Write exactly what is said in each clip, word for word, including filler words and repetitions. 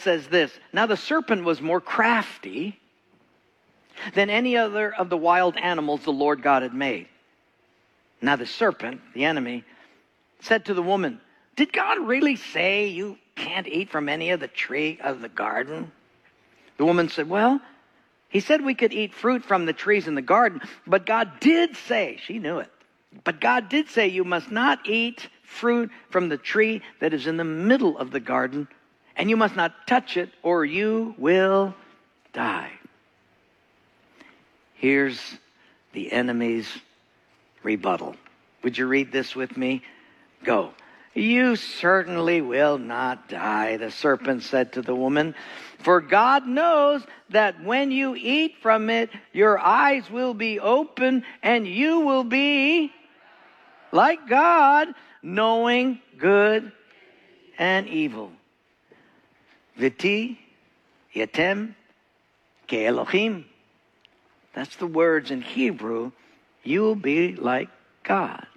says this, now the serpent was more crafty than any other of the wild animals the Lord God had made. Now the serpent, the enemy, said to the woman, did God really say you can't eat from any of the tree of the garden? The woman said, well, he said we could eat fruit from the trees in the garden, but God did say, she knew it, but God did say you must not eat fruit from the tree that is in the middle of the garden, and you must not touch it or you will die. Here's the enemy's rebuttal. Would you read this with me? Go. You certainly will not die, the serpent said to the woman, for God knows that when you eat from it, your eyes will be open and you will be like God, knowing good and evil. V'ti yatem ke'elohim. That's the words in Hebrew. You will be like God.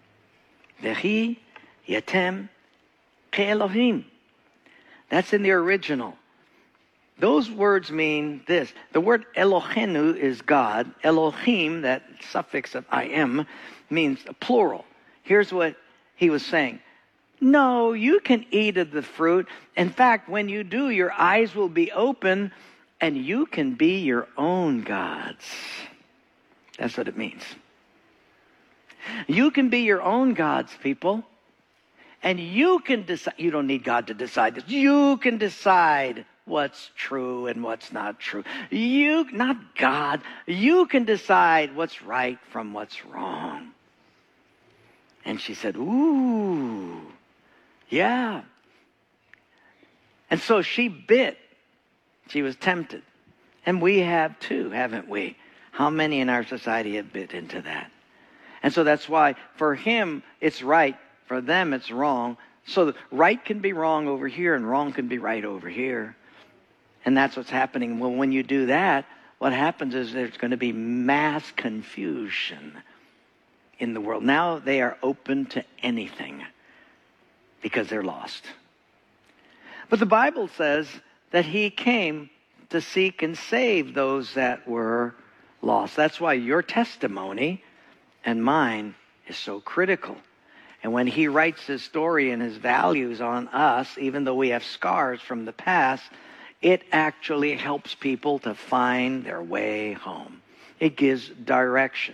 V'hi yatem ke'elohim. That's in the original. Those words mean this. The word Elohenu is God. Elohim, that suffix of I am, means plural. Here's what he was saying. No, you can eat of the fruit. In fact, when you do, your eyes will be open and you can be your own gods. That's what it means. You can be your own gods, people. And you can decide. You don't need God to decide this. You can decide what's true and what's not true. You, not God. You can decide what's right from what's wrong. And she said, ooh, yeah. And so she bit. She was tempted. And we have too, haven't we? How many in our society have bit into that? And so that's why for him it's right. For them it's wrong. So right can be wrong over here and wrong can be right over here. And that's what's happening. Well, when you do that, what happens is there's going to be mass confusion in the world. Now they are open to anything because they're lost. But the Bible says that he came to seek and save those that were lost. That's why your testimony and mine is so critical. And when he writes his story and his values on us, even though we have scars from the past, it actually helps people to find their way home. It gives direction.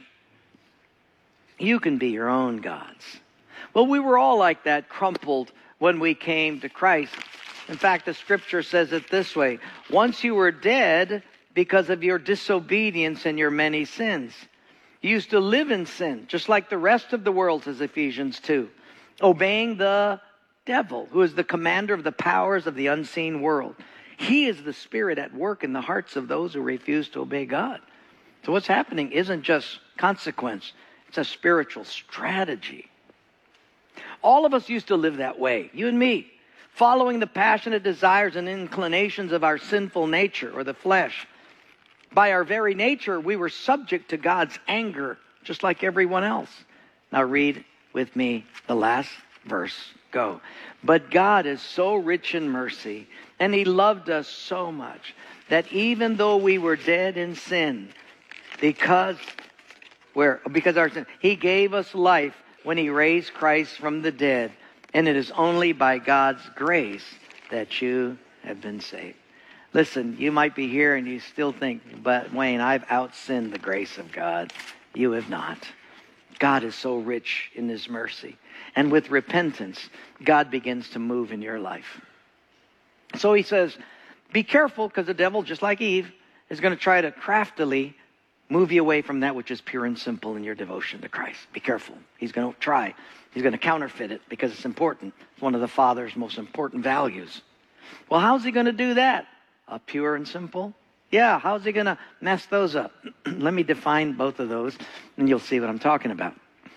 You can be your own gods. Well, we were all like that, crumpled when we came to Christ. In fact, the scripture says it this way. Once you were dead because of your disobedience and your many sins. You used to live in sin, just like the rest of the world, says Ephesians two. Obeying the devil, who is the commander of the powers of the unseen world. He is the spirit at work in the hearts of those who refuse to obey God. So what's happening isn't just consequence. It's a spiritual strategy. All of us used to live that way, you and me, following the passionate desires and inclinations of our sinful nature or the flesh. By our very nature, we were subject to God's anger, just like everyone else. Now read with me the last verse. Go. But God is so rich in mercy, and he loved us so much, that even though we were dead in sin, because we're, because our sin, he gave us life when he raised Christ from the dead. And it is only by God's grace that you have been saved. Listen, you might be here and you still think, but Wayne, I've outsinned the grace of God. You have not. God is so rich in his mercy. And with repentance, God begins to move in your life. So he says, be careful, because the devil, just like Eve, is going to try to craftily move you away from that which is pure and simple in your devotion to Christ. Be careful. He's going to try. He's going to counterfeit it because it's important. It's one of the Father's most important values. Well, how's he going to do that? Uh, pure and simple? Yeah, how's he going to mess those up? Let me define both of those, and you'll see what I'm talking about.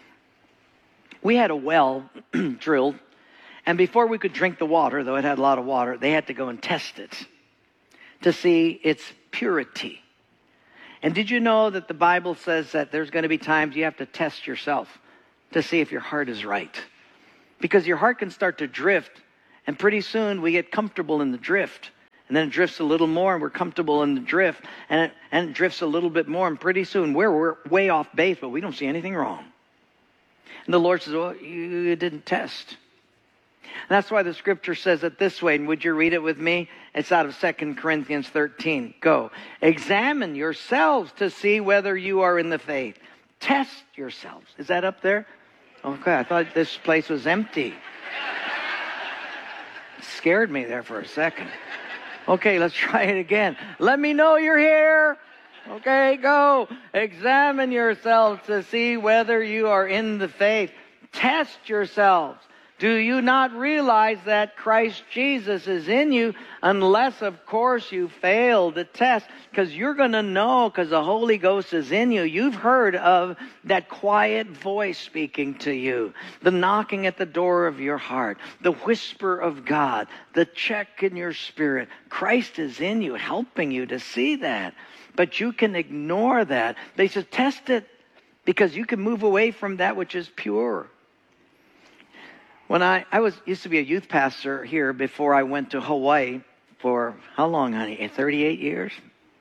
We had a well drilled, and before we could drink the water, though it had a lot of water, they had to go and test it to see its purity. And did you know that the Bible says that there's going to be times you have to test yourself to see if your heart is right? Because your heart can start to drift, and pretty soon we get comfortable in the drift. And then it drifts a little more, and we're comfortable in the drift. And it, and it drifts a little bit more, and pretty soon we're, we're way off base, but we don't see anything wrong. And the Lord says, well, you didn't test. And that's why the scripture says it this way. And would you read it with me? It's out of Second Corinthians thirteen. Go. Examine yourselves to see whether you are in the faith. Test yourselves. Is that up there? Okay, I thought this place was empty. It scared me there for a second. Okay, let's try it again. Let me know you're here. Okay, go. Examine yourselves to see whether you are in the faith. Test yourselves. Do you not realize that Christ Jesus is in you, unless, of course, you fail the test? Because you're going to know, because the Holy Ghost is in you. You've heard of that quiet voice speaking to you, the knocking at the door of your heart, the whisper of God, the check in your spirit. Christ is in you, helping you to see that. But you can ignore that. They said, test it, because you can move away from that which is pure. When I, I was used to be a youth pastor here before I went to Hawaii for, how long, honey? thirty-eight years?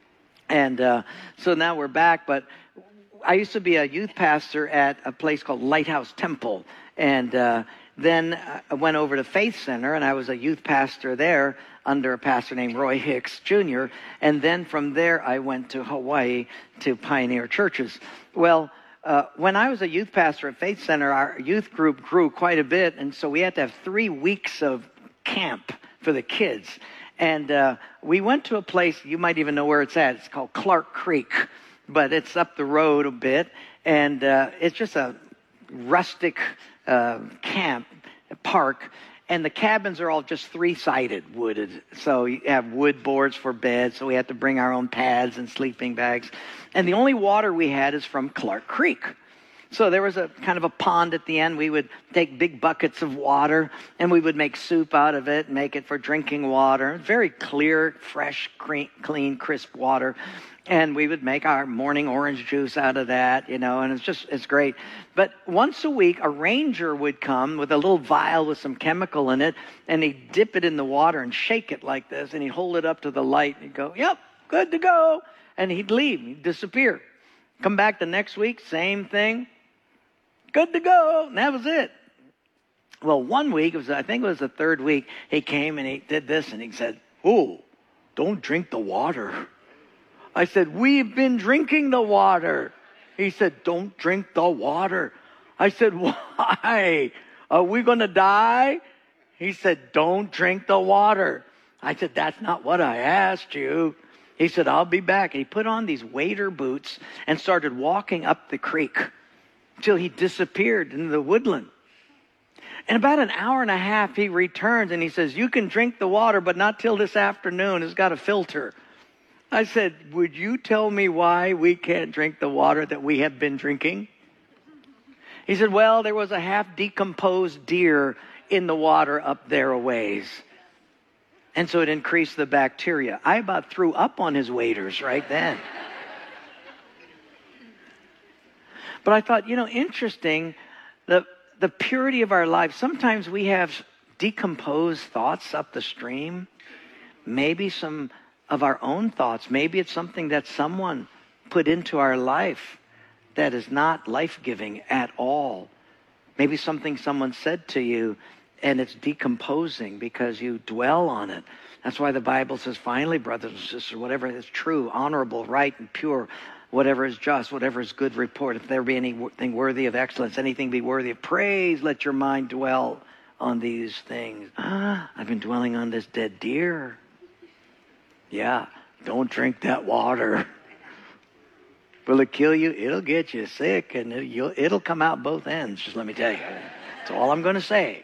And uh, so now we're back, but I used to be a youth pastor at a place called Lighthouse Temple. And uh, then I went over to Faith Center, and I was a youth pastor there under a pastor named Roy Hicks Junior And then from there, I went to Hawaii to Pioneer Churches. Well, Uh, when I was a youth pastor at Faith Center, our youth group grew quite a bit, and so we had to have three weeks of camp for the kids. And uh, we went to a place, you might even know where it's at. It's called Clark Creek, but it's up the road a bit, and uh, it's just a rustic uh, camp, park, and the cabins are all just three-sided, wooded. So you have wood boards for beds, so we had to bring our own pads and sleeping bags. And the only water we had is from Clark Creek. So there was a kind of a pond at the end. We would take big buckets of water, and we would make soup out of it and make it for drinking water. Very clear, fresh, clean, crisp water. And we would make our morning orange juice out of that, you know, and it's just, it's great. But once a week, a ranger would come with a little vial with some chemical in it, and he'd dip it in the water and shake it like this, and he'd hold it up to the light, and he'd go, yep, good to go. And he'd leave, he'd disappear. Come back the next week, same thing. Good to go. And that was it. Well, one week, it was, I think it was the third week, he came and he did this, and he said, oh, don't drink the water. I said, we've been drinking the water. He said, don't drink the water. I said, why? Are we going to die? He said, don't drink the water. I said, that's not what I asked you. He said, I'll be back. And he put on these wader boots and started walking up the creek until he disappeared into the woodland. And about an hour and a half, he returns and he says, you can drink the water, but not till this afternoon. It's got a filter. I said, would you tell me why we can't drink the water that we have been drinking? He said, well, there was a half-decomposed deer in the water up there a ways. And so it increased the bacteria. I about threw up on his waders right then. But I thought, you know, interesting, the, the purity of our lives. Sometimes we have decomposed thoughts up the stream. Maybe some of our own thoughts. Maybe it's something that someone put into our life that is not life-giving at all. Maybe something someone said to you and it's decomposing because you dwell on it. That's why the Bible says, finally, brothers and sisters, whatever is true, honorable, right, and pure, whatever is just, whatever is good report, if there be anything worthy of excellence, anything be worthy of praise, let your mind dwell on these things. Ah, I've been dwelling on this dead deer. Yeah, don't drink that water. Will it kill you? It'll get you sick, and it, you'll, it'll come out both ends, just let me tell you. That's all I'm going to say.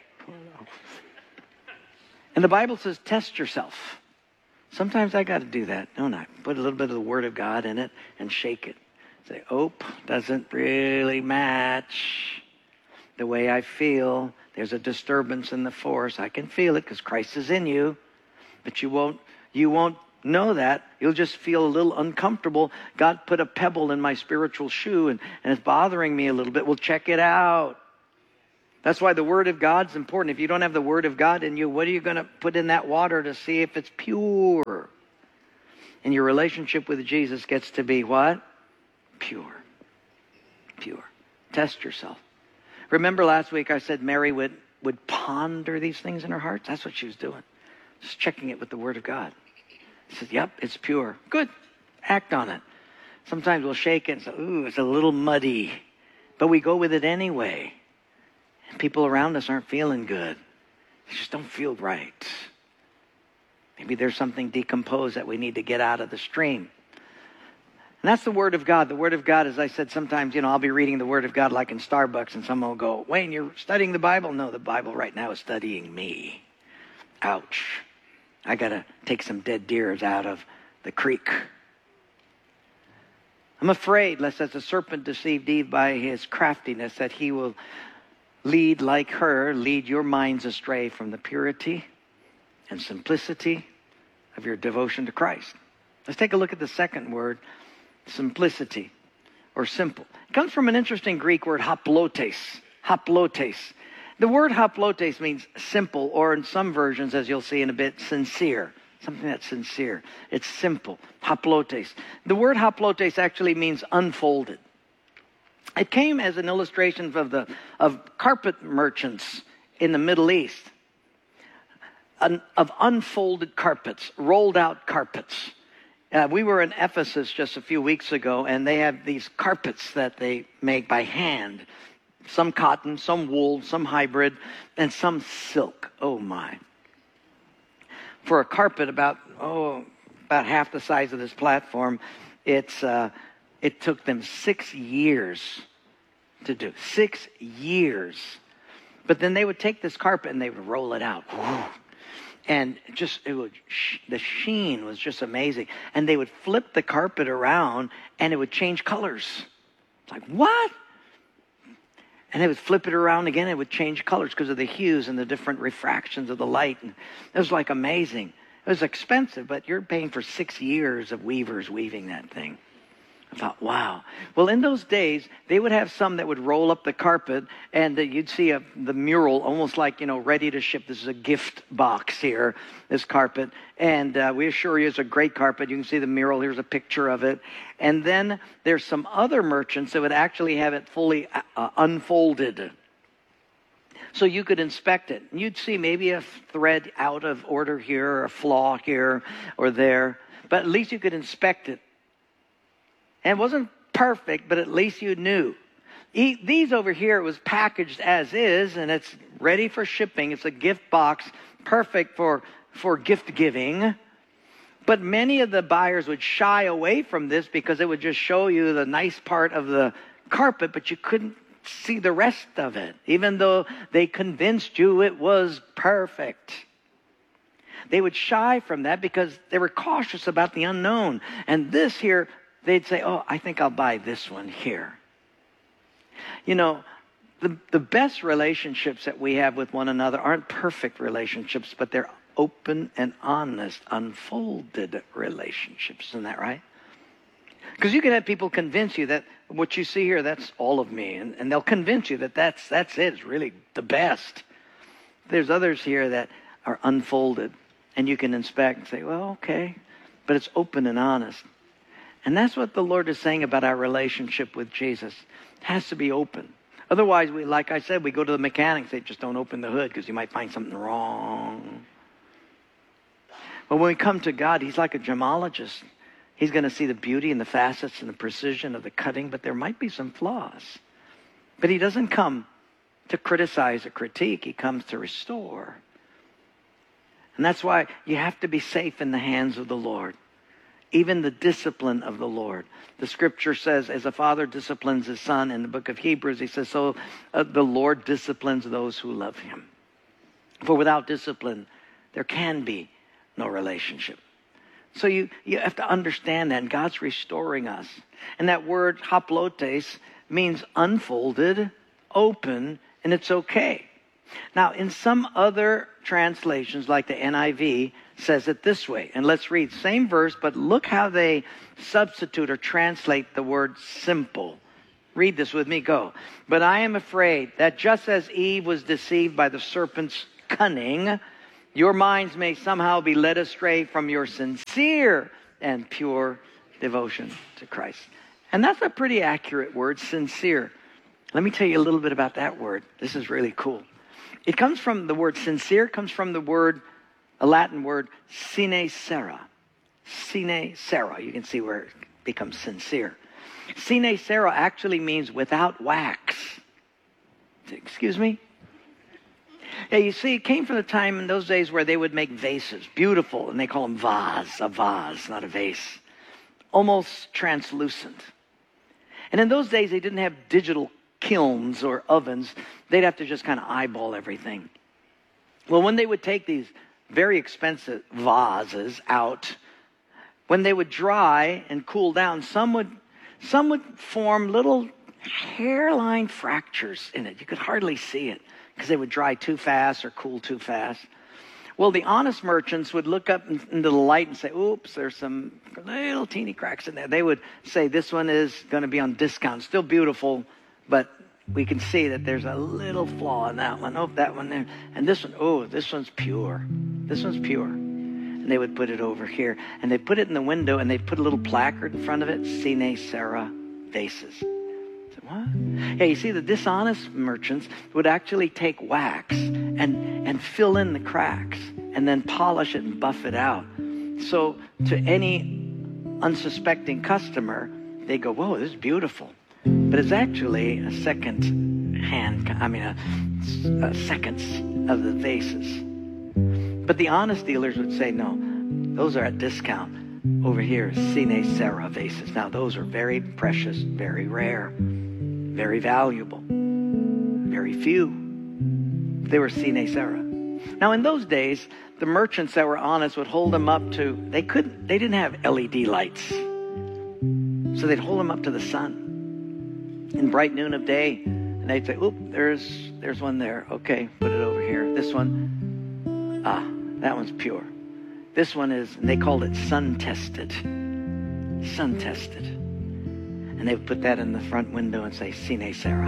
And the Bible says, test yourself. Sometimes I got to do that, don't I? Put a little bit of the Word of God in it and shake it. Say, oh, doesn't really match the way I feel. There's a disturbance in the force. I can feel it because Christ is in you, but you won't, you won't know that. You'll just feel a little uncomfortable. God put a pebble in my spiritual shoe and, and it's bothering me a little bit. Well, check it out. That's why the Word of God's important. If you don't have the Word of God in you, what are you going to put in that water to see if it's pure? And your relationship with Jesus gets to be what? Pure. Pure. Test yourself. Remember last week I said Mary would, would ponder these things in her heart? That's what she was doing. Just checking it with the Word of God. She said, yep, it's pure. Good. Act on it. Sometimes we'll shake it and say, ooh, it's a little muddy. But we go with it anyway. And people around us aren't feeling good. They just don't feel right. Maybe there's something decomposed that we need to get out of the stream. And that's the Word of God. The Word of God, as I said, sometimes, you know, I'll be reading the Word of God like in Starbucks and someone will go, Wayne, you're studying the Bible? No, the Bible right now is studying me. Ouch. I got to take some dead deers out of the creek. I'm afraid, lest as the serpent deceived Eve by his craftiness, that he will lead like her, lead your minds astray from the purity and simplicity of your devotion to Christ. Let's take a look at the second word, simplicity, or simple. It comes from an interesting Greek word, haplotes. Haplotes. The word haplotes means simple, or in some versions, as you'll see in a bit, sincere. Something that's sincere. It's simple. Haplotes. The word haplotes actually means unfolded. It came as an illustration of the of carpet merchants in the Middle East. An, of unfolded carpets, rolled out carpets. Uh, we were in Ephesus just a few weeks ago, and they have these carpets that they make by hand. Some cotton, some wool, some hybrid, and some silk. Oh my. For a carpet about, oh, about half the size of this platform, it's uh, it took them six years to do. Six years. But then they would take this carpet and they would roll it out. And just, it would, the sheen was just amazing. And they would flip the carpet around and it would change colors. It's like, what? And they would flip it around again. It would change colors because of the hues and the different refractions of the light. And it was like amazing. It was expensive, but you're paying for six years of weavers weaving that thing. I thought, wow. Well, in those days, they would have some that would roll up the carpet, and uh, you'd see a, the mural almost like, you know, ready to ship. This is a gift box here, this carpet. And uh, we assure you it's a great carpet. You can see the mural. Here's a picture of it. And then there's some other merchants that would actually have it fully uh, unfolded. So you could inspect it. And you'd see maybe a thread out of order here, or a flaw here or there. But at least you could inspect it. And it wasn't perfect, but at least you knew. E- these over here, it was packaged as is, and it's ready for shipping. It's a gift box, perfect for, for gift giving. But many of the buyers would shy away from this because it would just show you the nice part of the carpet, but you couldn't see the rest of it, even though they convinced you it was perfect. They would shy from that because they were cautious about the unknown. And this here, they'd say, oh, I think I'll buy this one here. You know, the, the best relationships that we have with one another aren't perfect relationships, but they're open and honest, unfolded relationships. Isn't that right? Because you can have people convince you that what you see here, that's all of me. And, and they'll convince you that that's, that's it. It's really the best. There's others here that are unfolded. And you can inspect and say, well, okay. But it's open and honest. And that's what the Lord is saying about our relationship with Jesus. It has to be open. Otherwise, we, like I said, we go to the mechanic and say, just don't open the hood because you might find something wrong. But when we come to God, He's like a gemologist. He's going to see the beauty and the facets and the precision of the cutting, but there might be some flaws. But He doesn't come to criticize or critique. He comes to restore. And that's why you have to be safe in the hands of the Lord. Even the discipline of the Lord. The scripture says, as a father disciplines his son, in the book of Hebrews, he says, so uh, the Lord disciplines those who love Him. For without discipline, there can be no relationship. So you, you have to understand that, and God's restoring us. And that word haplotes means unfolded, open, and it's okay. Now, in some other translations, like the N I V, says it this way. And let's read same verse, but look how they substitute or translate the word simple. Read this with me. Go. But I am afraid that just as Eve was deceived by the serpent's cunning, your minds may somehow be led astray from your sincere and pure devotion to Christ. And that's a pretty accurate word, sincere. Let me tell you a little bit about that word. This is really cool. It comes from the word sincere, comes from the word, a Latin word, sine cera. Sine cera. You can see where it becomes sincere. Sine cera actually means without wax. Excuse me? Yeah, you see, it came from the time in those days where they would make vases, beautiful, and they call them vase, a vase, not a vase, almost translucent. And in those days, they didn't have digital kilns or ovens. They'd have to just kind of eyeball everything. Well, when they would take these very expensive vases out, when they would dry and cool down, some would, some would form little hairline fractures in it. You could hardly see it, because they would dry too fast or cool too fast. Well, the honest merchants would look up into the light and say, oops, there's some little teeny cracks in there. They would say, this one is going to be on discount. Still beautiful, but we can see that there's a little flaw in that one. Oh, that one there. And this one, oh, this one's pure. This one's pure. And they would put it over here. And they put it in the window, and they put a little placard in front of it, Sine Cera vases. What? Yeah, you see, the dishonest merchants would actually take wax and, and fill in the cracks and then polish it and buff it out. So to any unsuspecting customer, they go, whoa, this is beautiful. But it's actually a second hand, I mean, a, a seconds of the vases. But the honest dealers would say, no, those are at discount. Over here, Sine Cera vases. Now, those are very precious, very rare. Very valuable. Very few. They were Sine Cera. Now, in those days, the merchants that were honest would hold them up to, they couldn't, they didn't have L E D lights. So they'd hold them up to the sun in bright noon of day. And they'd say, oop, there's, there's one there. Okay, put it over here. This one, ah, that one's pure. This one is, and they called it sun-tested. Sun-tested. And they would put that in the front window and say, Sine Cera.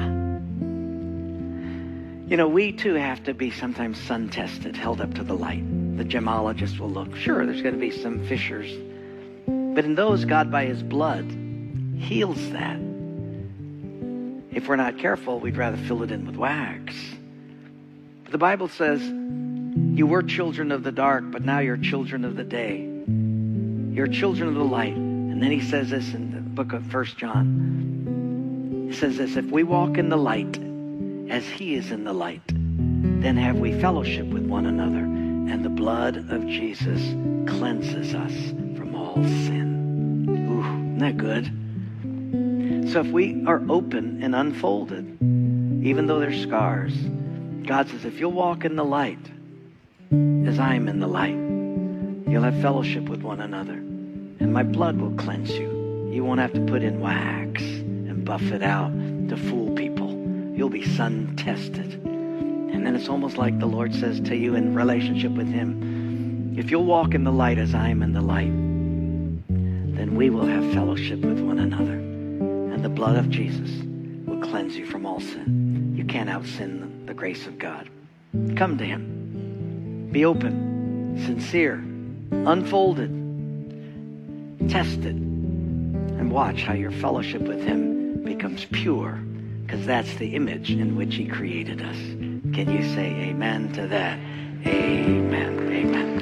You know, we too have to be sometimes sun-tested, held up to the light. The gemologist will look. Sure, there's going to be some fissures. But in those, God, by his blood, heals that. If we're not careful, we'd rather fill it in with wax. But the Bible says, you were children of the dark, but now you're children of the day. You're children of the light. And then he says this in the book of First John. He says this, if we walk in the light as he is in the light, then have we fellowship with one another, and the blood of Jesus cleanses us from all sin. Ooh, isn't that good? So if we are open and unfolded, even though there's scars, God says, if you'll walk in the light as I am in the light, you'll have fellowship with one another, and my blood will cleanse you. You won't have to put in wax and buff it out to fool people. You'll be sun-tested. And then it's almost like the Lord says to you in relationship with him, if you'll walk in the light as I am in the light, then we will have fellowship with one another. And the blood of Jesus will cleanse you from all sin. You can't out-sin the grace of God. Come to him. Be open, sincere, unfolded, tested, and watch how your fellowship with him becomes pure, because that's the image in which he created us. Can you say amen to that? Amen. Amen.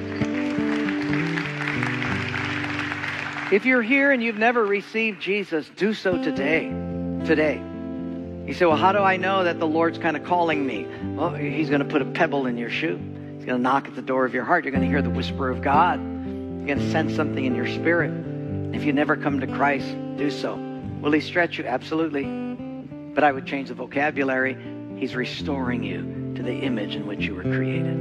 If you're here and you've never received Jesus, do so today. Today. You say, well, how do I know that the Lord's kind of calling me? Well, he's going to put a pebble in your shoe. He's going to knock at the door of your heart. You're going to hear the whisper of God. You're going to sense something in your spirit. If you never come to Christ, do so. Will he stretch you? Absolutely. But I would change the vocabulary. He's restoring you to the image in which you were created.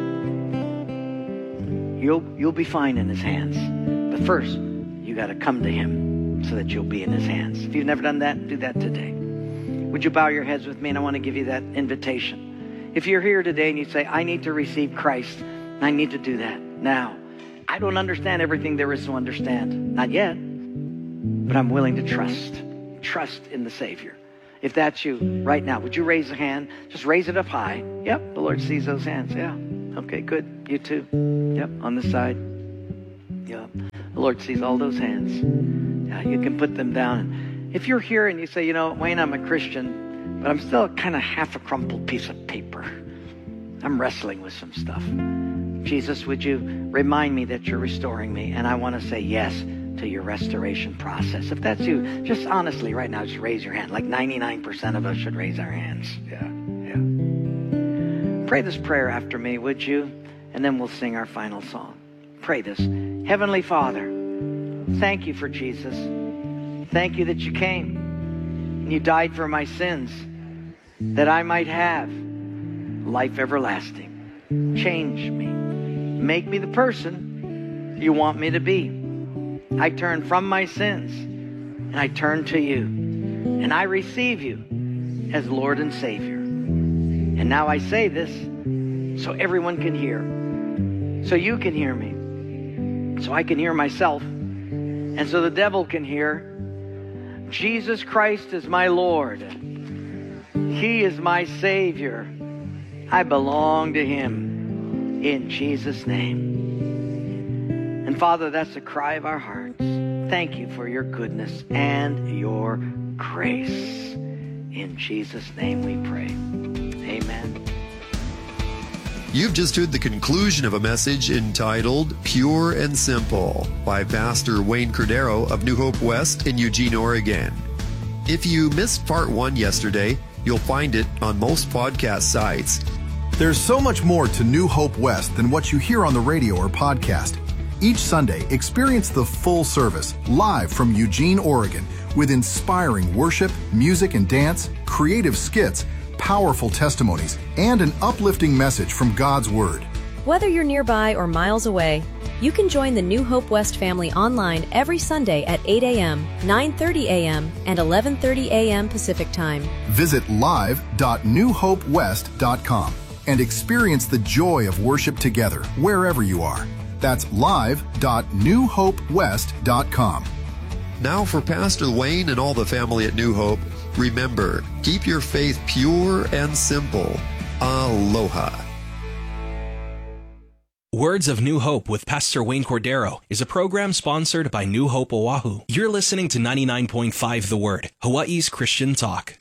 You'll, you'll be fine in his hands. But first, you got to come to him so that you'll be in his hands. If you've never done that, do that today. Would you bow your heads with me? And I want to give you that invitation. If you're here today and you say, I need to receive Christ, I need to do that now. I don't understand everything there is to understand. Not yet. But I'm willing to trust. Trust in the Savior. If that's you right now, would you raise a hand? Just raise it up high. Yep, the Lord sees those hands. Yeah. Okay, good. You too. Yep, on the side. Yep. The Lord sees all those hands. Yeah, you can put them down. If you're here and you say, you know, Wayne, I'm a Christian, but I'm still kind of half a crumpled piece of paper. I'm wrestling with some stuff. Jesus, would you remind me that you're restoring me? And I want to say yes to your restoration process. If that's you, just honestly right now, just raise your hand. Like ninety-nine percent of us should raise our hands. Yeah, yeah. Pray this prayer after me, would you? And then we'll sing our final song. Pray this. Heavenly Father, thank you for Jesus. Thank you that you came and you died for my sins, that I might have life everlasting. Change me. Make me the person you want me to be. I turn from my sins and I turn to you. And I receive you as Lord and Savior. And now I say this so everyone can hear. So you can hear me. So I can hear myself. And so the devil can hear. Jesus Christ is my Lord. He is my Savior. I belong to Him in Jesus' name. And Father, that's the cry of our hearts. Thank you for your goodness and your grace. In Jesus' name we pray. Amen. You've just heard the conclusion of a message entitled Pure and Simple by Pastor Wayne Cordero of New Hope West in Eugene, Oregon. If you missed part one yesterday, you'll find it on most podcast sites. There's so much more to New Hope West than what you hear on the radio or podcast. Each Sunday, experience the full service live from Eugene, Oregon, with inspiring worship, music and dance, creative skits, powerful testimonies, and an uplifting message from God's Word. Whether you're nearby or miles away, you can join the New Hope West family online every Sunday at eight a.m., nine thirty a.m., and eleven thirty a.m. Pacific Time. Visit live dot new hope west dot com and experience the joy of worship together wherever you are. That's live dot new hope west dot com. Now for Pastor Wayne and all the family at New Hope, remember, keep your faith pure and simple. Aloha. Words of New Hope with Pastor Wayne Cordero is a program sponsored by New Hope Oahu. You're listening to ninety-nine point five The Word, Hawaii's Christian talk.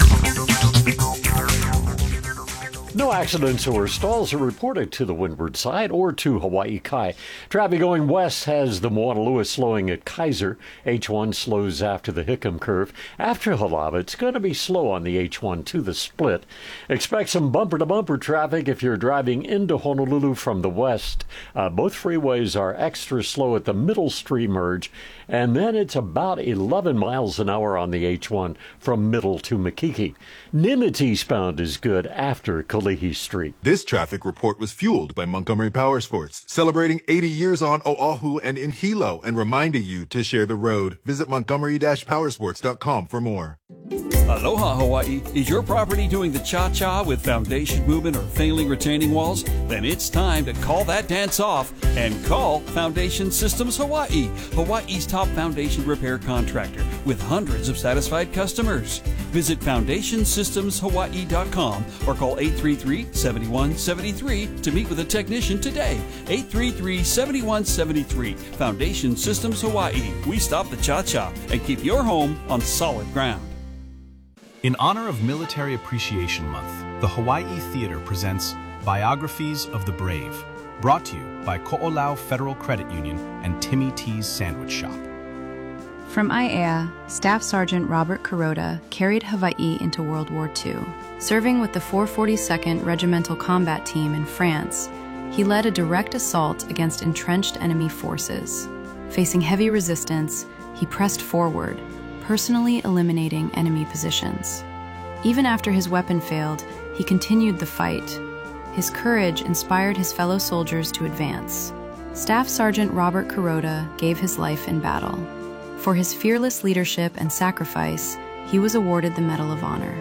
No accidents or stalls are reported to the windward side or to Hawaii Kai. Traffic going west has the Moana Lewis slowing at Kaiser. H one slows after the Hickam curve. After Halava, it's going to be slow on the H one to the split. Expect some bumper-to-bumper traffic if you're driving into Honolulu from the west. Uh, both freeways are extra slow at the Middle Street merge. And then it's about eleven miles an hour on the H one from Middle to Makiki. Nimitz eastbound is good after Kalihi Street. This traffic report was fueled by Montgomery Power Sports, celebrating eighty years on Oahu and in Hilo, and reminding you to share the road. Visit montgomery dash powersports dot com for more. Aloha Hawaii. Is your property doing the cha-cha with foundation movement or failing retaining walls? Then it's time to call that dance off and call Foundation Systems Hawaii, Hawaii's top foundation repair contractor with hundreds of satisfied customers. Visit foundation systems hawaii dot com or call eight three three, seven one seven three to meet with a technician today. eight three three, seven one seven three. Foundation Systems Hawaii. We stop the cha-cha and keep your home on solid ground. In honor of Military Appreciation Month, the Hawaii Theater presents Biographies of the Brave, brought to you by Ko'olau Federal Credit Union and Timmy T's Sandwich Shop. From I A E A, Staff Sergeant Robert Kuroda carried Hawaii into World War Two. Serving with the four forty-second Regimental Combat Team in France, he led a direct assault against entrenched enemy forces. Facing heavy resistance, he pressed forward, personally eliminating enemy positions. Even after his weapon failed, he continued the fight. His courage inspired his fellow soldiers to advance. Staff Sergeant Robert Kuroda gave his life in battle. For his fearless leadership and sacrifice, he was awarded the Medal of Honor.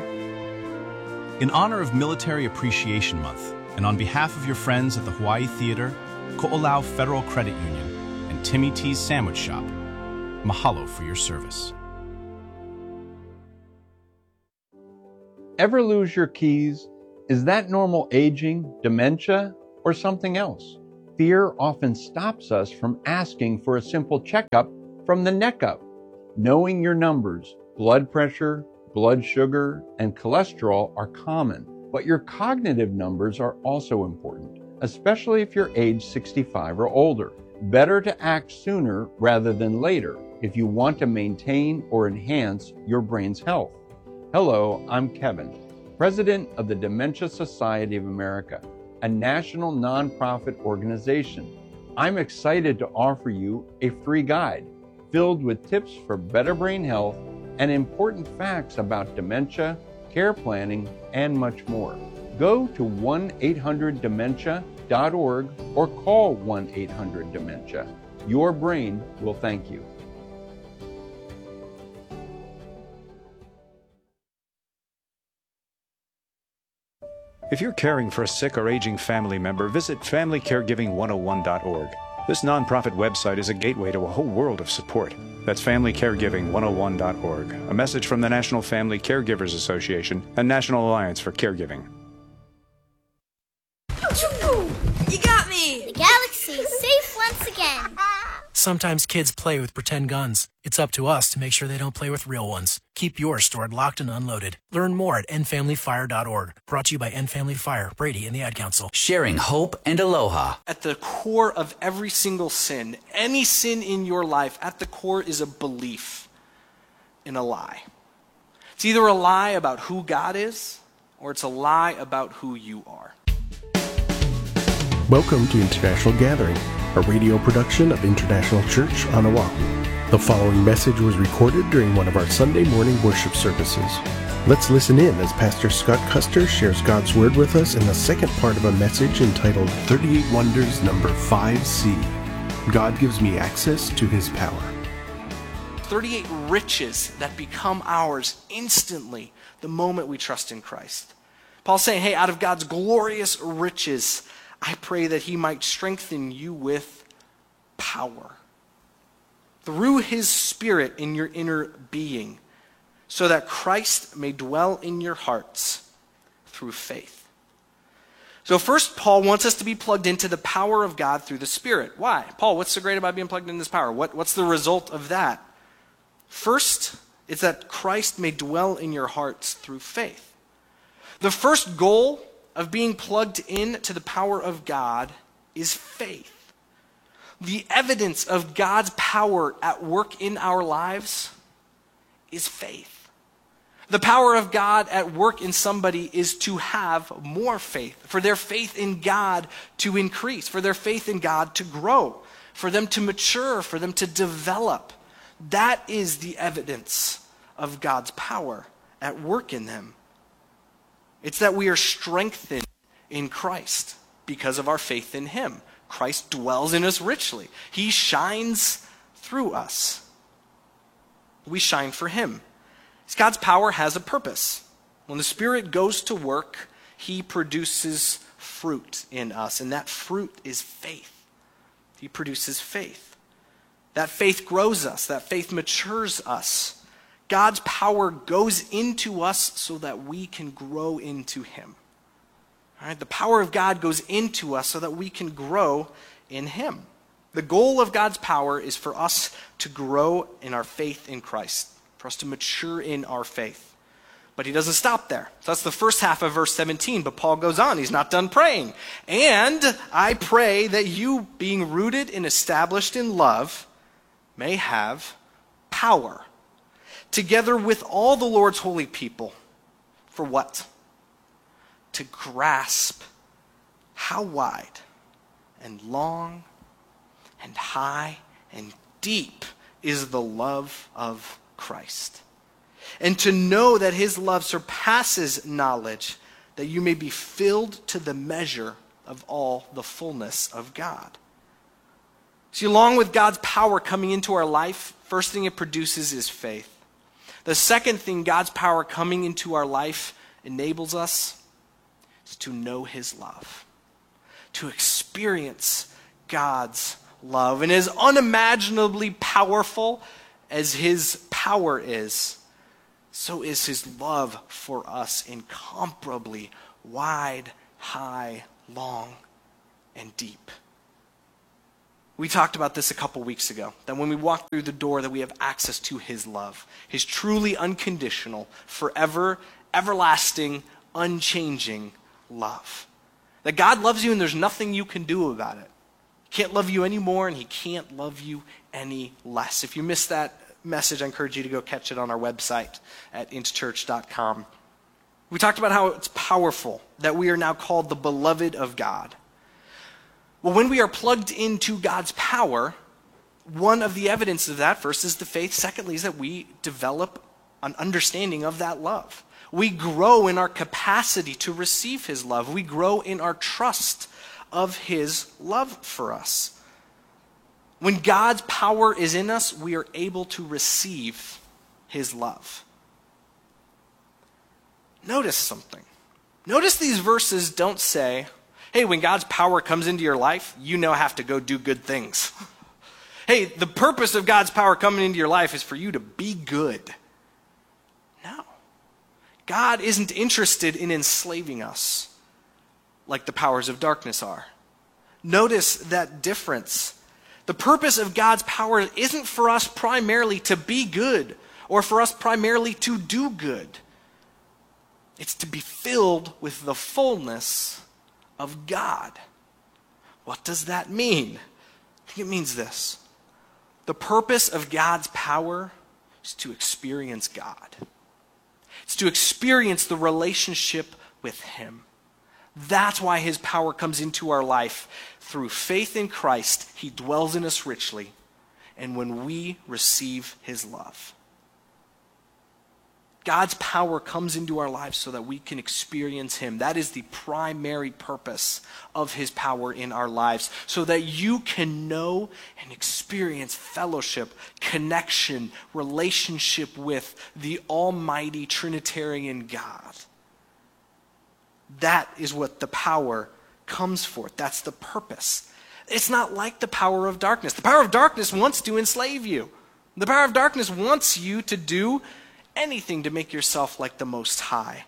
In honor of Military Appreciation Month, and on behalf of your friends at the Hawaii Theater, Ko'olau Federal Credit Union, and Timmy T's Sandwich Shop, mahalo for your service. Ever lose your keys? Is that normal aging, dementia, or something else? Fear often stops us from asking for a simple checkup from the neck up. Knowing your numbers, blood pressure, blood sugar, and cholesterol are common, but your cognitive numbers are also important, especially if you're age sixty-five or older. Better to act sooner rather than later if you want to maintain or enhance your brain's health. Hello, I'm Kevin, President of the Dementia Society of America, a national nonprofit organization. I'm excited to offer you a free guide filled with tips for better brain health and important facts about dementia, care planning, and much more. Go to one eight hundred dementia dot org or call one eight hundred dementia. Your brain will thank you. If you're caring for a sick or aging family member, visit family caregiving one oh one dot org. This nonprofit website is a gateway to a whole world of support. That's family caregiving one oh one dot org. A message from the National Family Caregivers Association and National Alliance for Caregiving. You got me! The galaxy's safe once again. Sometimes kids play with pretend guns. It's up to us to make sure they don't play with real ones. Keep yours stored locked and unloaded. Learn more at end family fire dot org. Brought to you by End Family Fire, Brady, and the Ad Council. Sharing hope and aloha. At the core of every single sin, any sin in your life, at the core is a belief in a lie. It's either a lie about who God is, or it's a lie about who you are. Welcome to International Gathering, a radio production of International Church on Oahu. The following message was recorded during one of our Sunday morning worship services. Let's listen in as Pastor Scott Custer shares God's Word with us in the second part of a message entitled thirty-eight Wonders Number five C. God gives me access to His power. thirty-eight riches that become ours instantly the moment we trust in Christ. Paul's saying, hey, out of God's glorious riches, I pray that He might strengthen you with power through His Spirit in your inner being, so that Christ may dwell in your hearts through faith. So first, Paul wants us to be plugged into the power of God through the Spirit. Why? Paul, what's so great about being plugged into this power? What, what's the result of that? First, it's that Christ may dwell in your hearts through faith. The first goal of being plugged in to the power of God is faith. The evidence of God's power at work in our lives is faith. The power of God at work in somebody is to have more faith, for their faith in God to increase, for their faith in God to grow, for them to mature, for them to develop. That is the evidence of God's power at work in them. It's that we are strengthened in Christ because of our faith in Him. Christ dwells in us richly. He shines through us. We shine for Him. God's power has a purpose. When the Spirit goes to work, He produces fruit in us, and that fruit is faith. He produces faith. That faith grows us. That faith matures us. God's power goes into us so that we can grow into Him. All right? The power of God goes into us so that we can grow in Him. The goal of God's power is for us to grow in our faith in Christ, for us to mature in our faith. But He doesn't stop there. So that's the first half of verse seventeen, but Paul goes on. He's not done praying. And I pray that you, being rooted and established in love, may have power, together with all the Lord's holy people. For what? To grasp how wide and long and high and deep is the love of Christ. And to know that His love surpasses knowledge, that you may be filled to the measure of all the fullness of God. See, along with God's power coming into our life, first thing it produces is faith. The second thing God's power coming into our life enables us is to know His love, to experience God's love. And as unimaginably powerful as His power is, so is his love for us incomparably wide, high, long, and deep. We talked about this a couple weeks ago, that when we walk through the door that we have access to his love, his truly unconditional, forever, everlasting, unchanging love. That God loves you and there's nothing you can do about it. He can't love you any more and he can't love you any less. If you missed that message, I encourage you to go catch it on our website at int church dot com. We talked about how it's powerful that we are now called the beloved of God. Well, when we are plugged into God's power, one of the evidence of that, first is the faith, secondly is that we develop an understanding of that love. We grow in our capacity to receive his love. We grow in our trust of his love for us. When God's power is in us, we are able to receive his love. Notice something. Notice these verses don't say, hey, when God's power comes into your life, you now have to go do good things. Hey, the purpose of God's power coming into your life is for you to be good. No. God isn't interested in enslaving us like the powers of darkness are. Notice that difference. The purpose of God's power isn't for us primarily to be good or for us primarily to do good. It's to be filled with the fullness of God. What does that mean? I think it means this. The purpose of God's power is to experience God. It's to experience the relationship with him. That's why his power comes into our life. Through faith in Christ, he dwells in us richly, and when we receive his love. God's power comes into our lives so that we can experience him. That is the primary purpose of his power in our lives, so that you can know and experience fellowship, connection, relationship with the almighty Trinitarian God. That is what the power comes for. That's the purpose. It's not like the power of darkness. The power of darkness wants to enslave you. The power of darkness wants you to do anything to make yourself like the Most High.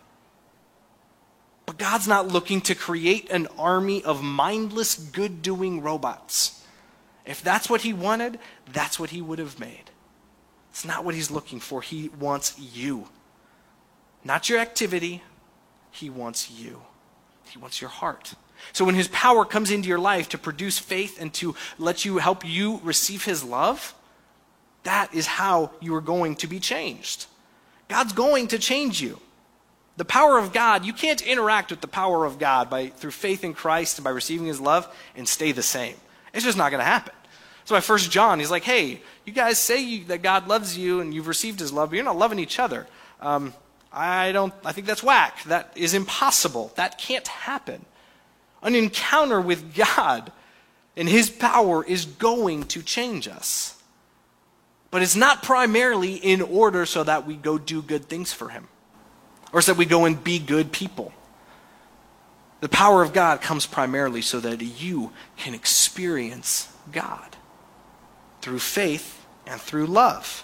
But God's not looking to create an army of mindless, good-doing robots. If that's what he wanted, that's what he would have made. It's not what he's looking for. He wants you. Not your activity. He wants you. He wants your heart. So when his power comes into your life to produce faith and to let you help you receive his love, that is how you are going to be changed. God's going to change you. The power of God, you can't interact with the power of God by through faith in Christ and by receiving his love and stay the same. It's just not going to happen. So by First John, he's like, hey, you guys say you, that God loves you and you've received his love, but you're not loving each other. Um, I don't. I think that's whack. That is impossible. That can't happen. An encounter with God and his power is going to change us. But it's not primarily in order so that we go do good things for him, or so that we go and be good people. The power of God comes primarily so that you can experience God through faith and through love.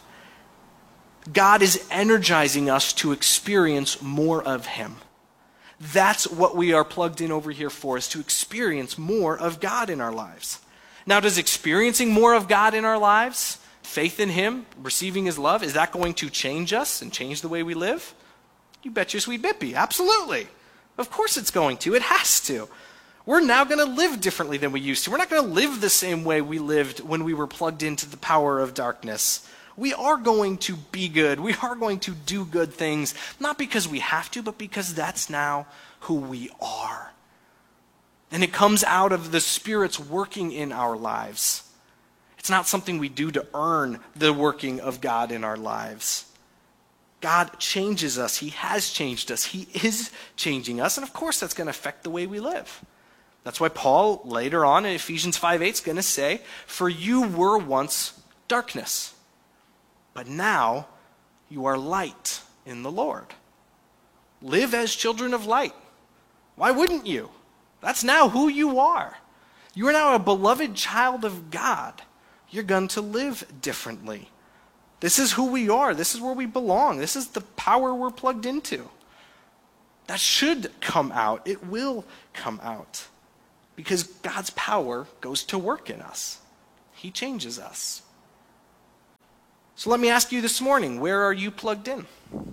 God is energizing us to experience more of him. That's what we are plugged in over here for, is to experience more of God in our lives. Now, does experiencing more of God in our lives, faith in him, receiving his love, is that going to change us and change the way we live? You bet your sweet bippy. Absolutely. Of course it's going to. It has to. We're now going to live differently than we used to. We're not going to live the same way we lived when we were plugged into the power of darkness. We are going to be good. We are going to do good things, not because we have to, but because that's now who we are. And it comes out of the Spirit's working in our lives. It's not something we do to earn the working of God in our lives. God changes us. He has changed us. He is changing us. And of course, that's going to affect the way we live. That's why Paul, later on in Ephesians five eight, is going to say, for you were once darkness, but now you are light in the Lord. Live as children of light. Why wouldn't you? That's now who you are. You are now a beloved child of God. You're going to live differently. This is who we are. This is where we belong. This is the power we're plugged into. That should come out. It will come out. Because God's power goes to work in us. He changes us. So let me ask you this morning, where are you plugged in?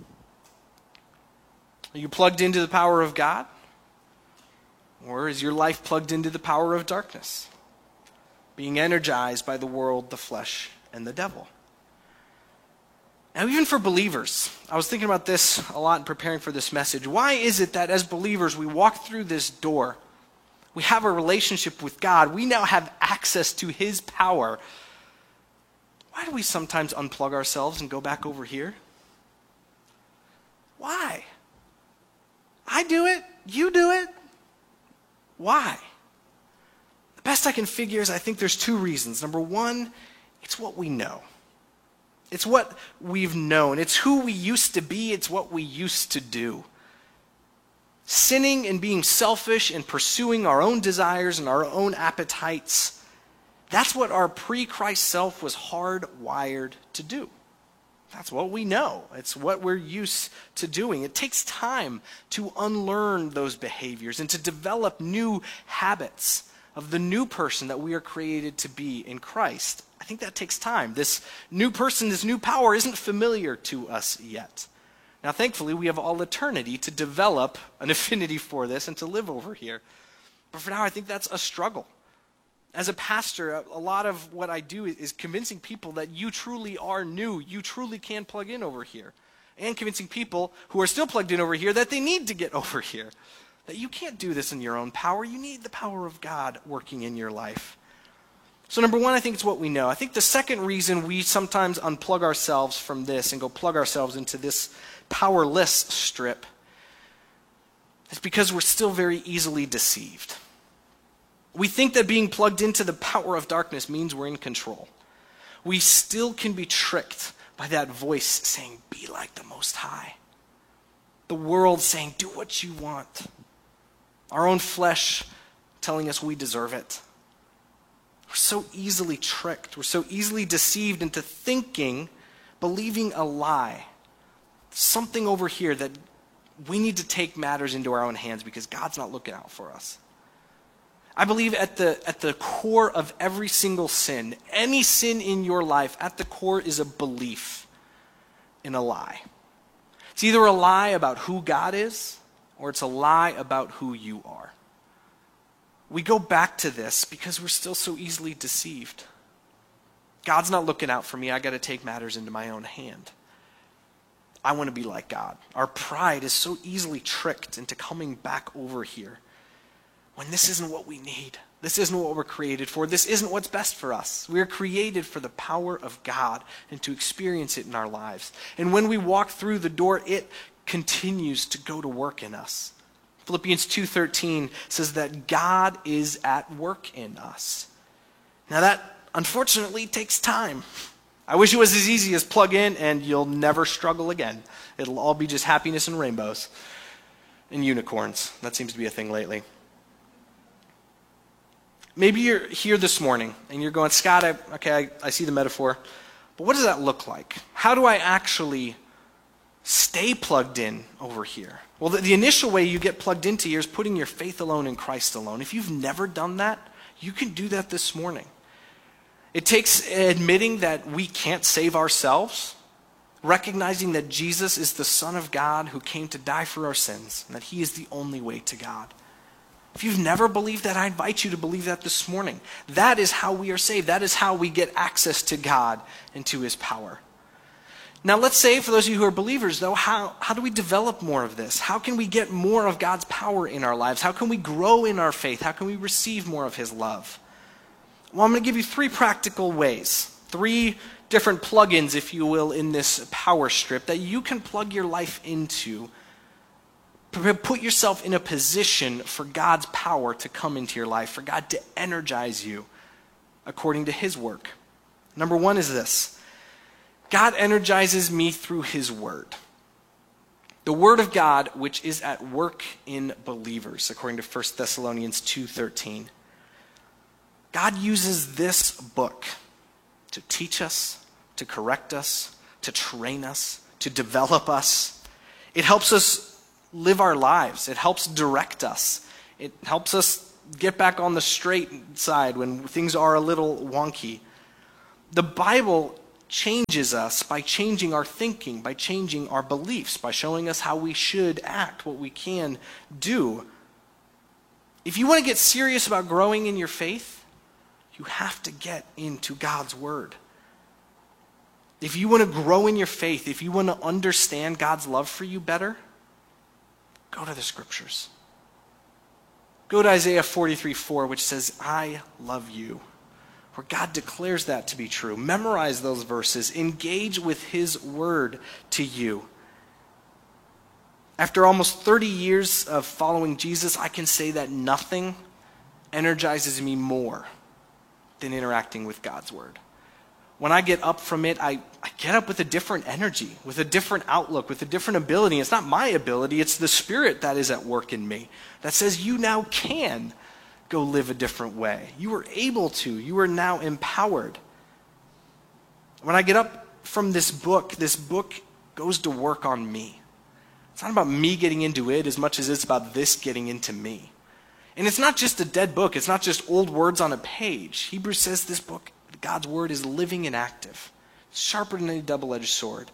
Are you plugged into the power of God? Or is your life plugged into the power of darkness? Being energized by the world, the flesh, and the devil. Now, even for believers, I was thinking about this a lot in preparing for this message. Why is it that as believers, we walk through this door, we have a relationship with God, we now have access to His power? Why do we sometimes unplug ourselves and go back over here? Why? I do it. You do it. Why? The best I can figure is I think there's two reasons. Number one, it's what we know. It's what we've known. It's who we used to be. It's what we used to do. Sinning and being selfish and pursuing our own desires and our own appetites, that's what our pre-Christ self was hardwired to do. That's what we know. It's what we're used to doing. It takes time to unlearn those behaviors and to develop new habits of the new person that we are created to be in Christ. I think that takes time. This new person, this new power isn't familiar to us yet. Now, thankfully, we have all eternity to develop an affinity for this and to live over here. But for now, I think that's a struggle. As a pastor, a lot of what I do is convincing people that you truly are new. You truly can plug in over here. And convincing people who are still plugged in over here that they need to get over here. That you can't do this in your own power. You need the power of God working in your life. So number one, I think it's what we know. I think the second reason we sometimes unplug ourselves from this and go plug ourselves into this powerless strip is because we're still very easily deceived. We think that being plugged into the power of darkness means we're in control. We still can be tricked by that voice saying, be like the Most High. The world saying, do what you want. Our own flesh telling us we deserve it. We're so easily tricked. We're so easily deceived into thinking, believing a lie. Something over here that we need to take matters into our own hands because God's not looking out for us. I believe at the, at the core of every single sin, any sin in your life, at the core is a belief in a lie. It's either a lie about who God is, or it's a lie about who you are. We go back to this because we're still so easily deceived. God's not looking out for me. I got to take matters into my own hand. I want to be like God. Our pride is so easily tricked into coming back over here when this isn't what we need. This isn't what we're created for. This isn't what's best for us. We are created for the power of God and to experience it in our lives. And when we walk through the door, it continues to go to work in us. Philippians two thirteen says that God is at work in us. Now that, unfortunately, takes time. I wish it was as easy as plug in and you'll never struggle again. It'll all be just happiness and rainbows and unicorns. That seems to be a thing lately. Maybe you're here this morning and you're going, Scott, I, okay, I, I see the metaphor, but what does that look like? How do I actually stay plugged in over here? Well, the, the initial way you get plugged into here is putting your faith alone in Christ alone. If you've never done that, you can do that this morning. It takes admitting that we can't save ourselves, recognizing that Jesus is the Son of God who came to die for our sins, and that He is the only way to God. If you've never believed that, I invite you to believe that this morning. That is how we are saved. That is how we get access to God and to His power. Now let's say, for those of you who are believers though, how, how do we develop more of this? How can we get more of God's power in our lives? How can we grow in our faith? How can we receive more of His love? Well, I'm going to give you three practical ways, three different plugins, if you will, in this power strip that you can plug your life into. Put yourself in a position for God's power to come into your life, for God to energize you according to His work. Number one is this. God energizes me through His Word. The Word of God, which is at work in believers, according to First Thessalonians two thirteen. God uses this book to teach us, to correct us, to train us, to develop us. It helps us live our lives. It helps direct us. It helps us get back on the straight side when things are a little wonky. The Bible changes us by changing our thinking, by changing our beliefs, by showing us how we should act, what we can do. If you want to get serious about growing in your faith, you have to get into God's Word. If you want to grow in your faith, if you want to understand God's love for you better, go to the Scriptures. Go to Isaiah forty-three four, which says, I love you, where God declares that to be true. Memorize those verses. Engage with His Word to you. After almost thirty years of following Jesus, I can say that nothing energizes me more than interacting with God's Word. When I get up from it, I, I get up with a different energy, with a different outlook, with a different ability. It's not my ability, it's the Spirit that is at work in me that says you now can go live a different way. You are able to. You are now empowered. When I get up from this book, this book goes to work on me. It's not about me getting into it as much as it's about this getting into me. And it's not just a dead book. It's not just old words on a page. Hebrews says this book, God's Word, is living and active, sharper than any double-edged sword.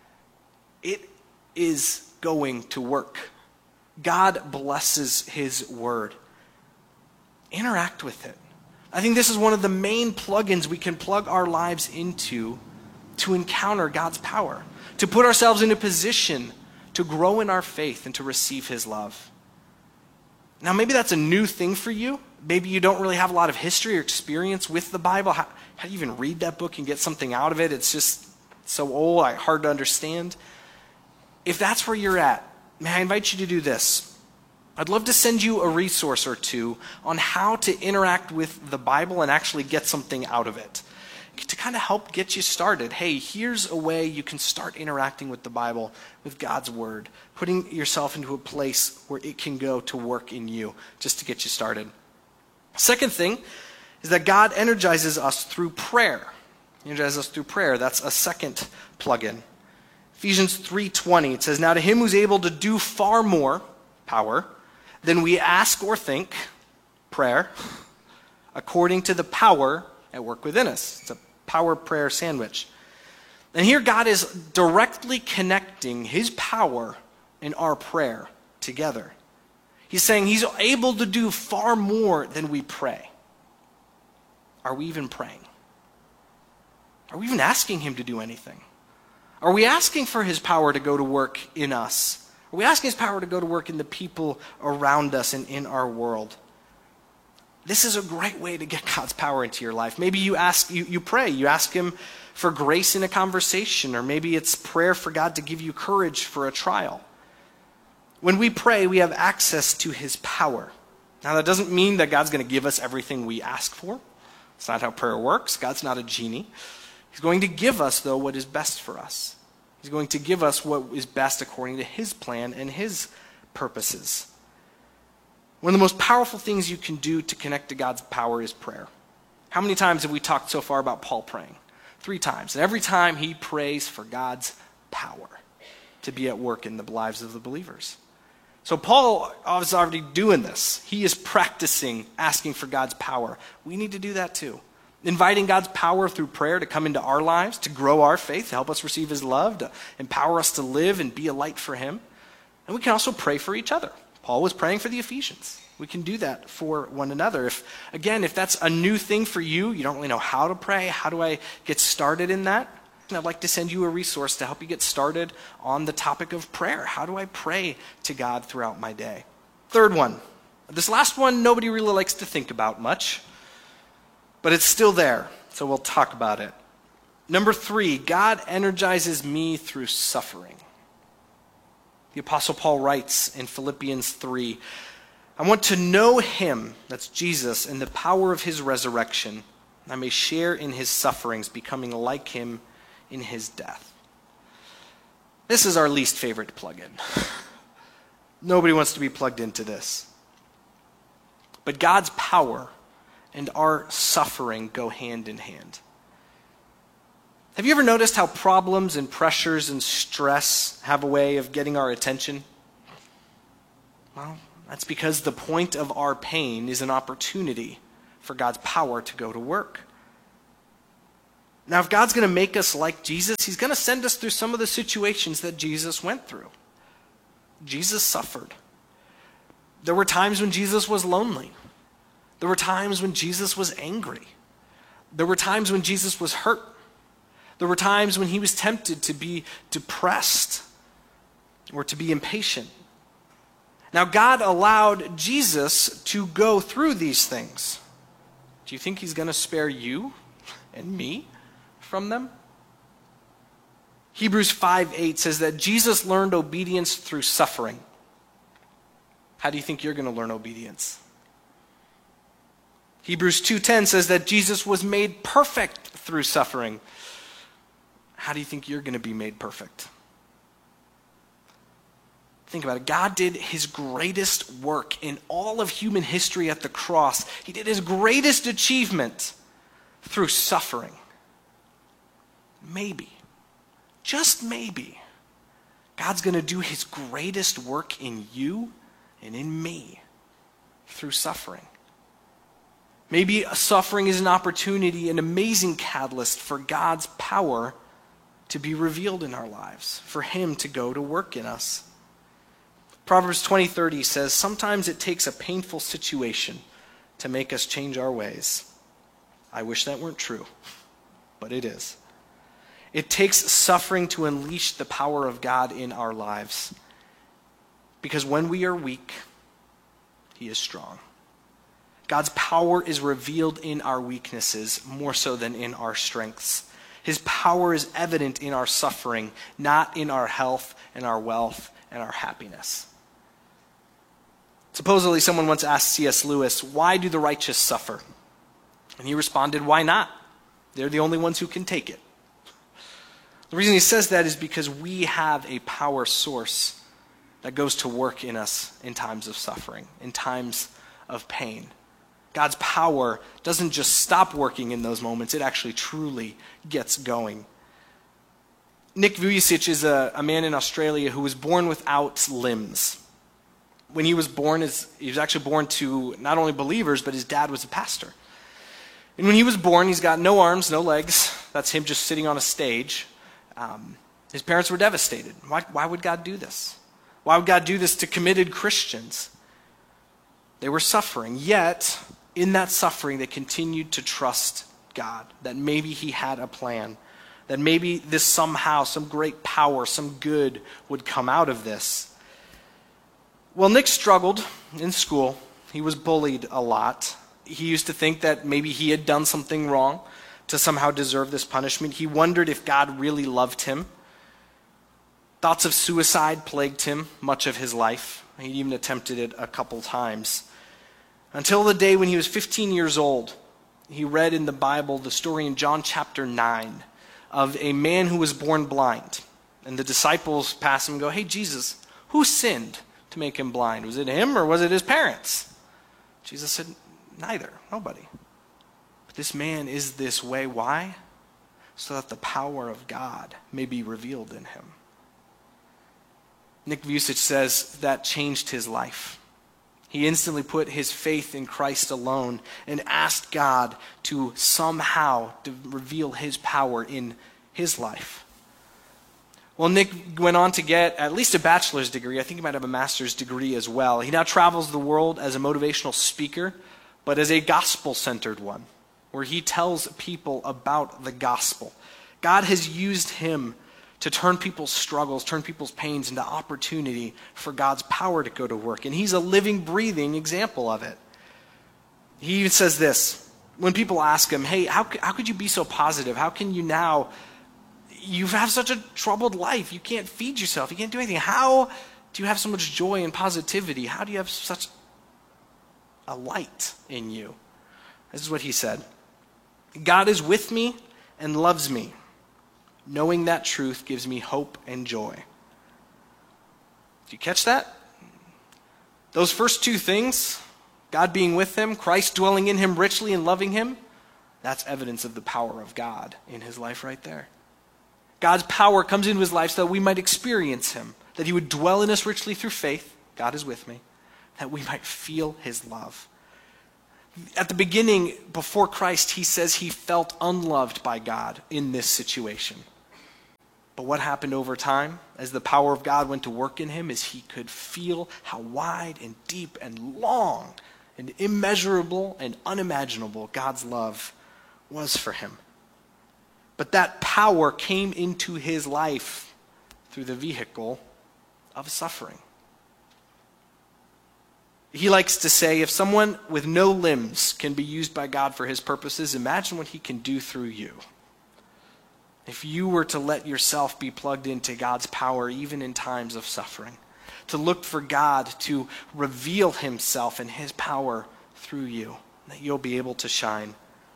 It is going to work. God blesses His Word. Interact with it. I think this is one of the main plugins we can plug our lives into to encounter God's power, to put ourselves in a position to grow in our faith and to receive His love. Now, maybe that's a new thing for you. Maybe you don't really have a lot of history or experience with the Bible. How, how do you even read that book and get something out of it? It's just so old, like, hard to understand. If that's where you're at, may I invite you to do this. I'd love to send you a resource or two on how to interact with the Bible and actually get something out of it, to kind of help get you started. Hey, here's a way you can start interacting with the Bible, with God's Word, putting yourself into a place where it can go to work in you, just to get you started. Second thing is that God energizes us through prayer. He energizes us through prayer. That's a second plug-in. Ephesians three twenty, it says, now to Him who's able to do far more, power, than we ask or think, prayer, according to the power at work within us. It's a power prayer sandwich. And here God is directly connecting His power and our prayer together. He's saying He's able to do far more than we pray. Are we even praying? Are we even asking Him to do anything? Are we asking for His power to go to work in us? Are we asking His power to go to work in the people around us and in our world? This is a great way to get God's power into your life. Maybe you ask, you, you pray, you ask Him for grace in a conversation, or maybe it's prayer for God to give you courage for a trial. When we pray, we have access to His power. Now, that doesn't mean that God's going to give us everything we ask for. It's not how prayer works. God's not a genie. He's going to give us, though, what is best for us. He's going to give us what is best according to His plan and His purposes. One of the most powerful things you can do to connect to God's power is prayer. How many times have we talked so far about Paul praying? Three times. And every time he prays for God's power to be at work in the lives of the believers. So Paul is already doing this. He is practicing asking for God's power. We need to do that too. Inviting God's power through prayer to come into our lives, to grow our faith, to help us receive His love, to empower us to live and be a light for Him. And we can also pray for each other. Paul was praying for the Ephesians. We can do that for one another. If, again, if that's a new thing for you, you don't really know how to pray, how do I get started in that? And I'd like to send you a resource to help you get started on the topic of prayer. How do I pray to God throughout my day? Third one. This last one, nobody really likes to think about much, but it's still there, so we'll talk about it. Number three, God energizes me through suffering. The Apostle Paul writes in Philippians three, I want to know Him, that's Jesus, and the power of His resurrection. I may share in His sufferings, becoming like Him in His death. This is our least favorite plug-in. Nobody wants to be plugged into this. But God's power and our suffering go hand in hand. Have you ever noticed how problems and pressures and stress have a way of getting our attention? Well, that's because the point of our pain is an opportunity for God's power to go to work. Now, if God's going to make us like Jesus, he's going to send us through some of the situations that Jesus went through. Jesus suffered. There were times when Jesus was lonely. There were times when Jesus was angry. There were times when Jesus was hurt. There were times when he was tempted to be depressed or to be impatient. Now, God allowed Jesus to go through these things. Do you think he's going to spare you and me from them? Hebrews five eight says that Jesus learned obedience through suffering. How do you think you're going to learn obedience? Hebrews two ten says that Jesus was made perfect through suffering. How do you think you're going to be made perfect? Think about it. God did his greatest work in all of human history at the cross. He did his greatest achievement through suffering. Maybe, just maybe, God's going to do his greatest work in you and in me through suffering. Maybe suffering is an opportunity, an amazing catalyst for God's power to be revealed in our lives, for him to go to work in us. Proverbs twenty thirty says, sometimes it takes a painful situation to make us change our ways. I wish that weren't true, but it is. It takes suffering to unleash the power of God in our lives. Because when we are weak, he is strong. God's power is revealed in our weaknesses more so than in our strengths. His power is evident in our suffering, not in our health and our wealth and our happiness. Supposedly, someone once asked C S Lewis, why do the righteous suffer? And he responded, why not? They're the only ones who can take it. The reason he says that is because we have a power source that goes to work in us in times of suffering, in times of pain. God's power doesn't just stop working in those moments, it actually truly gets going. Nick Vujicic is a, a man in Australia who was born without limbs. When he was born, his, he was actually born to not only believers, but his dad was a pastor. And when he was born, he's got no arms, no legs. That's him just sitting on a stage. Um, his parents were devastated. Why, why would God do this? Why would God do this to committed Christians? They were suffering, yet in that suffering, they continued to trust God, that maybe he had a plan, that maybe this somehow, some great power, some good would come out of this. Well, Nick struggled in school. He was bullied a lot. He used to think that maybe he had done something wrong to somehow deserve this punishment. He wondered if God really loved him. Thoughts of suicide plagued him much of his life. He even attempted it a couple times. Until the day when he was fifteen years old, he read in the Bible the story in John chapter nine of a man who was born blind. And the disciples pass him and go, hey, Jesus, who sinned to make him blind? Was it him or was it his parents? Jesus said, neither, nobody. But this man is this way. Why? So that the power of God may be revealed in him. Nick Vujicic says that changed his life. He instantly put his faith in Christ alone and asked God to somehow to reveal his power in his life. Well, Nick went on to get at least a bachelor's degree. I think he might have a master's degree as well. He now travels the world as a motivational speaker, but as a gospel-centered one, where he tells people about the gospel. God has used him to turn people's struggles, turn people's pains into opportunity for God's power to go to work. And he's a living, breathing example of it. He even says this, when people ask him, hey, how, how could you be so positive? How can you now, you have such a troubled life. You can't feed yourself. You can't do anything. How do you have so much joy and positivity? How do you have such a light in you? This is what he said. God is with me and loves me. Knowing that truth gives me hope and joy. Do you catch that? Those first two things, God being with him, Christ dwelling in him richly and loving him, that's evidence of the power of God in his life right there. God's power comes into his life so that we might experience him, that he would dwell in us richly through faith. God is with me. That we might feel his love. At the beginning, before Christ, he says he felt unloved by God in this situation. But what happened over time, as the power of God went to work in him, is he could feel how wide and deep and long and immeasurable and unimaginable God's love was for him. But that power came into his life through the vehicle of suffering. He likes to say, if someone with no limbs can be used by God for his purposes, imagine what he can do through you. If you were to let yourself be plugged into God's power even in times of suffering, to look for God to reveal himself and his power through you, that you'll be able to shine.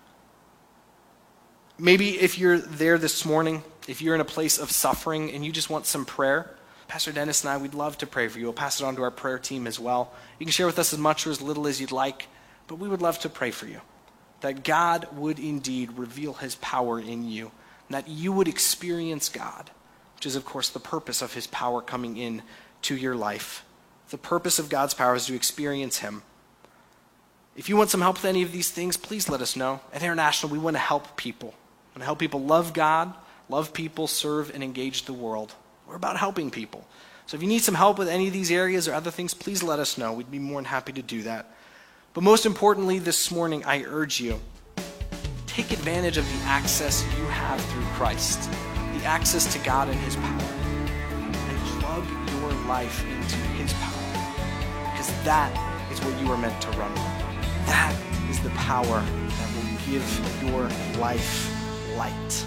Maybe if you're there this morning, if you're in a place of suffering and you just want some prayer, Pastor Dennis and I, we'd love to pray for you. We'll pass it on to our prayer team as well. You can share with us as much or as little as you'd like, but we would love to pray for you, that God would indeed reveal his power in you, and that you would experience God, which is, of course, the purpose of his power coming in to your life. The purpose of God's power is to experience him. If you want some help with any of these things, please let us know. At International, we want to help people. We want to help people love God, love people, serve, and engage the world. We're about helping people. So if you need some help with any of these areas or other things, please let us know. We'd be more than happy to do that. But most importantly, this morning, I urge you, take advantage of the access you have through Christ, the access to God and his power, and plug your life into his power, because that is what you are meant to run with. That is the power that will give your life light.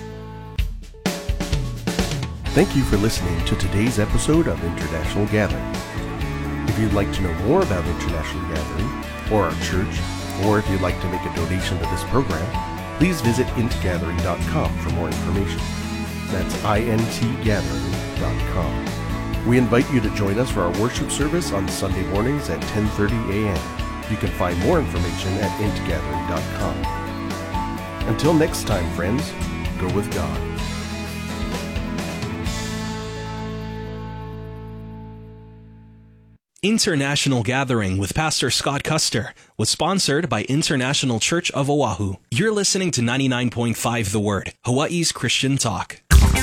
Thank you for listening to today's episode of International Gathering. If you'd like to know more about International Gathering, or our church, or if you'd like to make a donation to this program, please visit int gathering dot com for more information. That's int gathering dot com. We invite you to join us for our worship service on Sunday mornings at ten thirty a.m. You can find more information at int gathering dot com. Until next time, friends, go with God. International Gathering with Pastor Scott Custer was sponsored by International Church of Oahu. You're listening to ninety-nine point five The Word, Hawaii's Christian talk.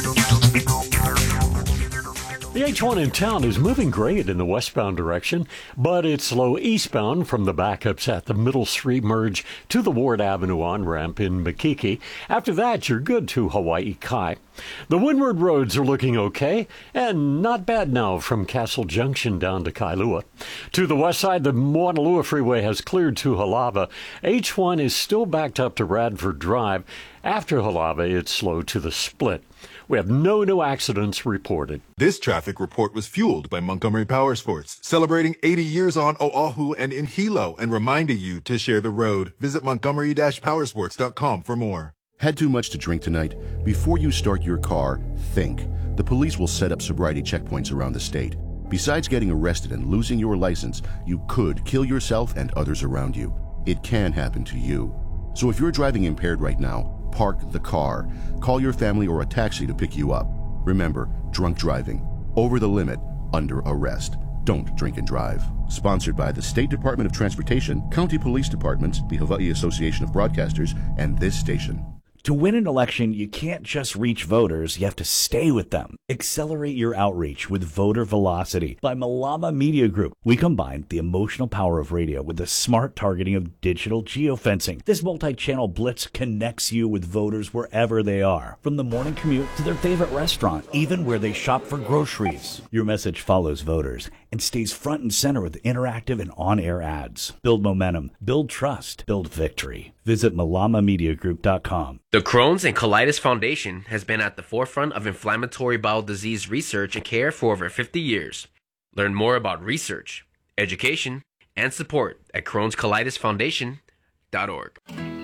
The H one in town is moving great in the westbound direction, but it's slow eastbound from the backups at the Middle Street merge to the Ward Avenue on-ramp in Makiki. After that, you're good to Hawaii Kai. The windward roads are looking okay, and not bad now from Castle Junction down to Kailua. To the west side, the Moanalua Freeway has cleared to Halava. H one is still backed up to Radford Drive. After Halava, it's slow to the split. We have no new accidents reported. This traffic report was fueled by Montgomery Power Sports, celebrating eighty years on Oahu and in Hilo, and reminding you to share the road. Visit montgomery dash powersports dot com for more. Had too much to drink tonight? Before you start your car, think. The police will set up sobriety checkpoints around the state. Besides getting arrested and losing your license, you could kill yourself and others around you. It can happen to you. So if you're driving impaired right now, park the car. Call your family or a taxi to pick you up. Remember, drunk driving, over the limit, under arrest. Don't drink and drive. Sponsored by the State Department of Transportation, County Police Departments, the Hawaii Association of Broadcasters, and this station. To win an election, you can't just reach voters, you have to stay with them. Accelerate your outreach with Voter Velocity by Malama Media Group. We combine the emotional power of radio with the smart targeting of digital geofencing. This multi-channel blitz connects you with voters wherever they are, from the morning commute to their favorite restaurant, even where they shop for groceries. Your message follows voters and stays front and center with interactive and on-air ads. Build momentum, build trust, build victory. Visit malama media group dot com. The Crohn's and Colitis Foundation has been at the forefront of inflammatory bowel disease research and care for over fifty years. Learn more about research, education, and support at crohns colitis foundation dot org.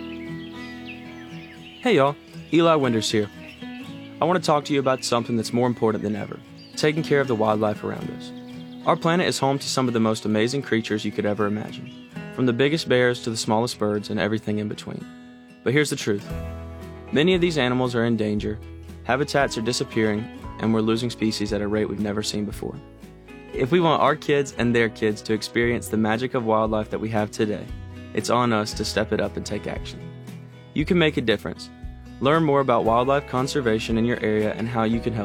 Hey y'all, Eli Winters here. I want to talk to you about something that's more important than ever, taking care of the wildlife around us. Our planet is home to some of the most amazing creatures you could ever imagine, from the biggest bears to the smallest birds and everything in between. But here's the truth. Many of these animals are in danger, Habitats are disappearing, and we're losing species at a rate we've never seen before. If we want our kids and their kids to experience the magic of wildlife that we have today, it's on us to step it up and take action. You can make a difference. Learn more about wildlife conservation in your area and how you can help.